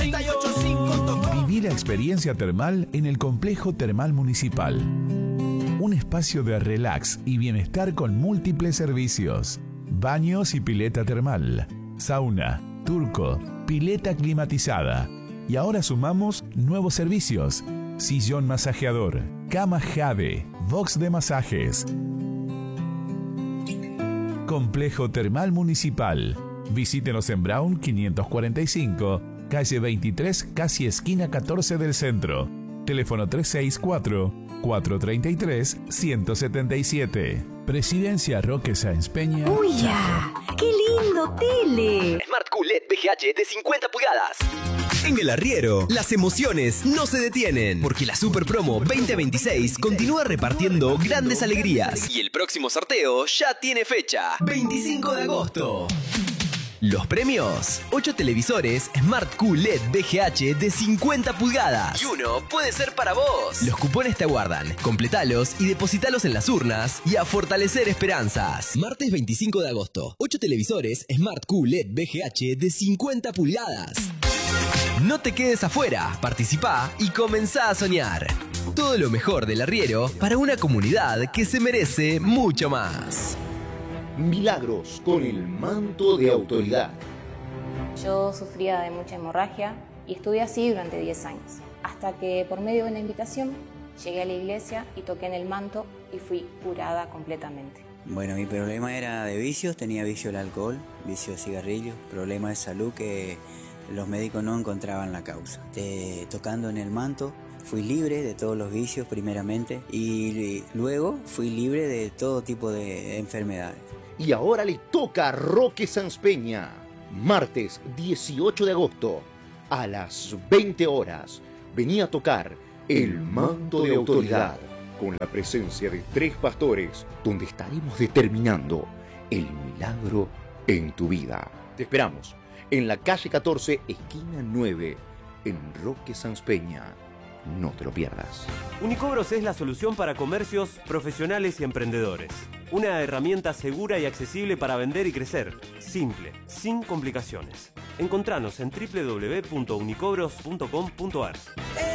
Viví la experiencia termal en el Complejo Termal Municipal. Un espacio de relax y bienestar con múltiples servicios. Baños y pileta termal, sauna, turco, pileta climatizada. Y ahora sumamos nuevos servicios: sillón masajeador, cama Jade, box de masajes. Complejo Termal Municipal. Visítenos en Brown 545, calle 23, casi esquina 14 del centro. Teléfono 364-433-177. Presidencia Roque Sáenz Peña. ¡Uy, ya! ¡Qué lindo tele! Smart QLED VGH de 50 pulgadas. En El Arriero, las emociones no se detienen, porque la Super Promo 2026 continúa repartiendo grandes alegrías. Y el próximo sorteo ya tiene fecha, 25 de agosto. Los premios: 8 televisores Smart QLED VGH de 50 pulgadas. Y uno puede ser para vos. Los cupones te aguardan. Completalos y depositalos en las urnas y a fortalecer esperanzas. Martes 25 de agosto. 8 televisores Smart QLED VGH de 50 pulgadas. No te quedes afuera. Participá y comenzá a soñar. Todo lo mejor del Arriero para una comunidad que se merece mucho más. Milagros con el manto de autoridad. Yo sufría de mucha hemorragia y estuve así durante 10 años, hasta que por medio de una invitación llegué a la iglesia y toqué en el manto y fui curada completamente. Bueno, mi problema era de vicios, tenía vicio del alcohol, vicio de cigarrillos, problema de salud que los médicos no encontraban la causa. Tocando en el manto fui libre de todos los vicios primeramente y luego fui libre de todo tipo de enfermedades. Y ahora le toca a Roque Sáenz Peña, martes 18 de agosto, a las 20 horas. Venía a tocar el manto de autoridad, con la presencia de 3 pastores, donde estaremos determinando el milagro en tu vida. Te esperamos en la calle 14, esquina 9, en Roque Sáenz Peña. No te lo pierdas. Unicobros es la solución para comercios, profesionales y emprendedores. Una herramienta segura y accesible para vender y crecer. Simple, sin complicaciones. Encontranos en www.unicobros.com.ar.